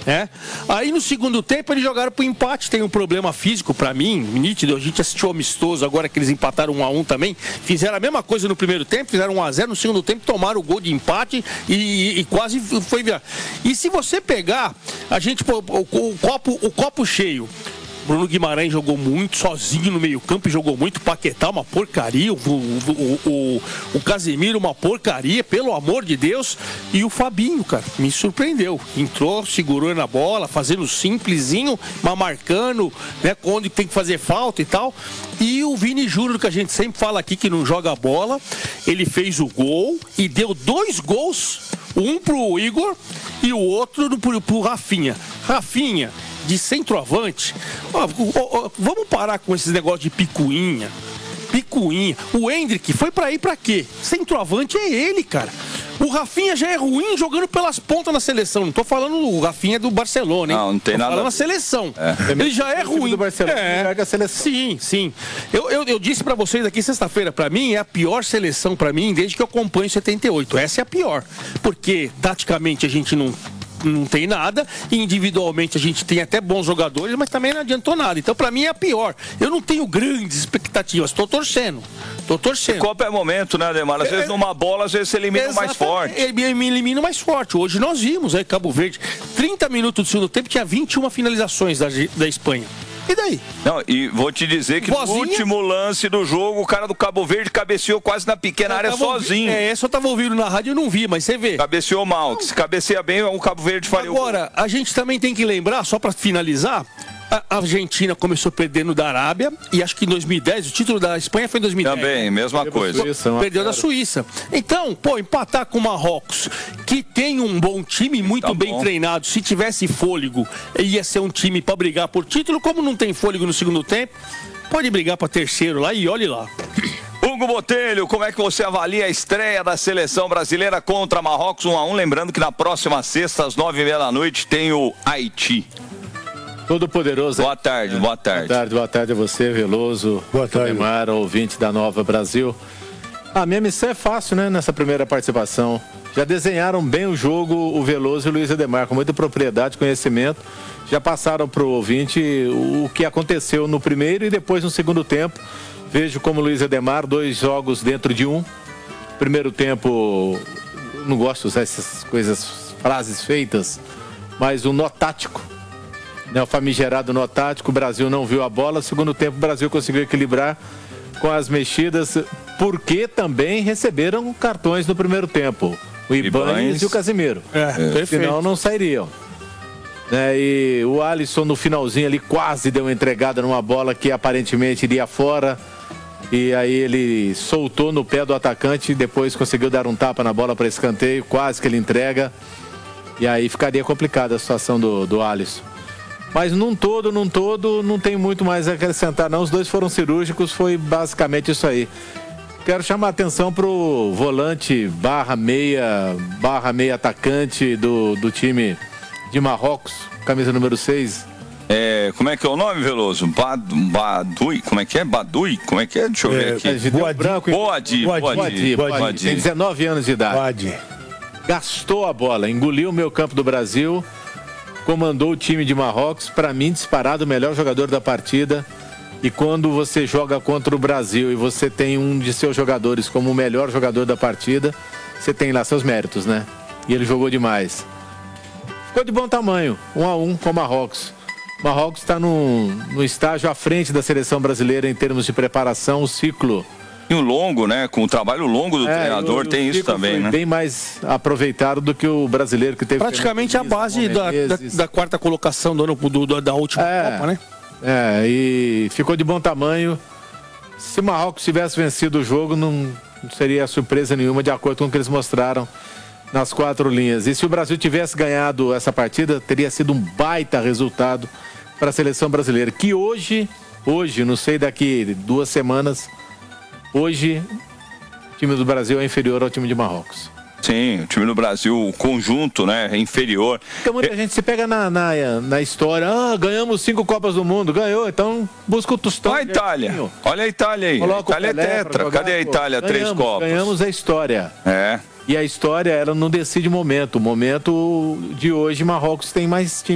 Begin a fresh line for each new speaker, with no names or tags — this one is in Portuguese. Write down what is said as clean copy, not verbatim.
né? Aí no segundo tempo eles jogaram pro empate, tem um problema físico pra mim, nítido, a gente assistiu amistoso, agora que eles empataram 1-1 também, fizeram a mesma coisa no primeiro tempo, fizeram 1-0, no segundo tempo tomaram o gol de empate e quase foi virar. E se você pegar, a gente, o copo cheio, Bruno Guimarães jogou muito, sozinho no meio campo, jogou muito. Paquetá, uma porcaria. O Casemiro, uma porcaria, pelo amor de Deus. E o Fabinho, cara, me surpreendeu. Entrou, segurou na bola, fazendo simplesinho, mas marcando, né, onde tem que fazer falta e tal. E o Vini Júnior, que a gente sempre fala aqui que não joga bola, ele fez o gol e deu 2 gols, um pro Igor e o outro pro Rafinha. Rafinha, de centroavante, vamos parar com esses negócios de picuinha. O Endrick foi pra ir pra quê? Centroavante é ele, cara. O Rafinha já é ruim jogando pelas pontas na seleção. Não tô falando o Rafinha do Barcelona, hein?
Não tem
tô
nada.
Falando na seleção. Ele já é ruim.
Do Barcelona, seleção.
Sim. Eu disse pra vocês aqui sexta-feira, pra mim é a pior seleção pra mim desde que eu acompanho 78. Essa é a pior. Porque taticamente a gente não tem nada, e individualmente a gente tem até bons jogadores, mas também não adiantou nada. Então, pra mim, é a pior. Eu não tenho grandes expectativas, tô torcendo.
Copa é momento, né, Ademar? Às vezes numa bola, às vezes você elimina o mais forte.
Ele me elimina o mais forte. Hoje nós vimos aí Cabo Verde, 30 minutos do segundo tempo, tinha 21 finalizações da Espanha. E daí?
Não, e vou te dizer que
Vozinha?
No último lance do jogo, o cara do Cabo Verde cabeceou quase na pequena área sozinho.
Essa eu tava ouvindo na rádio e não vi, mas você vê.
Cabeceou mal. Se cabeceia bem, o Cabo Verde falhou.
Agora, a gente também tem que lembrar, só pra finalizar, a Argentina começou perdendo da Arábia e acho que em 2010, o título da Espanha foi em 2010.
Também, mesma coisa.
Perdeu da Suíça. Então, empatar com o Marrocos, que tem um bom time, muito bem treinado, se tivesse fôlego, ia ser um time pra brigar por título. Como não tem fôlego no segundo tempo, pode brigar pra terceiro lá e olhe lá.
Hugo Botelho, como é que você avalia a estreia da seleção brasileira contra Marrocos 1-1? Lembrando que na próxima sexta, às 9h30 da noite, tem o Haiti.
Todo poderoso.
Boa tarde.
Boa tarde a você, Veloso.
Boa tarde.
Neymar, ouvinte da Nova Brasil. A minha missão é fácil, né, nessa primeira participação. Já desenharam bem o jogo o Veloso e o Luiz Ademar, com muita propriedade, conhecimento. Já passaram para o ouvinte o que aconteceu no primeiro e depois no segundo tempo. Vejo como Luiz Ademar, 2 jogos dentro de um. Primeiro tempo, não gosto de usar essas coisas, frases feitas, mas o nó tático. O famigerado nó tático, o Brasil não viu a bola. Segundo tempo, o Brasil conseguiu equilibrar com as mexidas, porque também receberam cartões no primeiro tempo. O Ibanez e o Casemiro. Senão não sairiam. E o Alisson no finalzinho ali quase deu uma entregada numa bola que aparentemente iria fora. E aí ele soltou no pé do atacante e depois conseguiu dar um tapa na bola para escanteio, quase que ele entrega. E aí ficaria complicada a situação do Alisson. Mas num todo, não tem muito mais a acrescentar, não. Os dois foram cirúrgicos, foi basicamente isso aí. Quero chamar a atenção pro volante /meia atacante do time de Marrocos, camisa número 6.
Como é que é o nome, Veloso? Badui? Como é que é? Badui? Como é que é? Deixa eu ver aqui. Boadi.
Tem 19 anos de idade. Gastou a bola, engoliu o meio campo do Brasil, comandou o time de Marrocos, para mim disparado o melhor jogador da partida. E quando você joga contra o Brasil e você tem um de seus jogadores como o melhor jogador da partida, você tem lá seus méritos, né? E ele jogou demais. Ficou de bom tamanho, 1-1 com o Marrocos. Marrocos está no estágio à frente da seleção brasileira em termos de preparação, o ciclo.
E o longo, né? Com o trabalho longo do treinador, tem isso também, né?
Bem mais aproveitado do que o brasileiro que teve...
Praticamente a base da quarta colocação da última Copa, né?
E ficou de bom tamanho. Se o Marrocos tivesse vencido o jogo, não seria surpresa nenhuma, de acordo com o que eles mostraram nas 4 linhas. E se o Brasil tivesse ganhado essa partida, teria sido um baita resultado para a seleção brasileira, que hoje, não sei daqui 2 semanas, hoje o time do Brasil é inferior ao time de Marrocos.
Sim, o time do Brasil, o conjunto, né, é inferior.
Porque muita gente se pega na história, ganhamos 5 Copas do Mundo, ganhou, então busca o tostão.
Olha a Itália, olha a Itália aí, a Itália é tetra, cadê a Itália? 3 Copas.
Ganhamos a história. E a história, ela não decide o momento de hoje, Marrocos tem mais time.